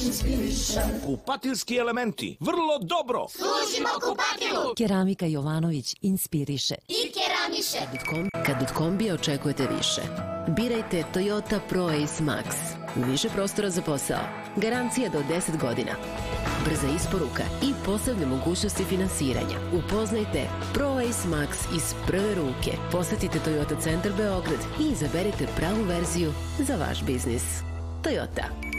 Kupatilski elementi, vrlo dobro. Služimo kupatilu. Keramika Jovanović inspiriše I keramiše. Kad od kombija očekujete više, birajte Toyota ProAce Max. Više prostora za posao, garancija do 10 godina, brza isporuka i posebne mogućnosti finansiranja. Upoznajte ProAce Max iz prve ruke. Posetite Toyota Centar Beograd i izaberite pravu verziju za vaš biznis. Toyota.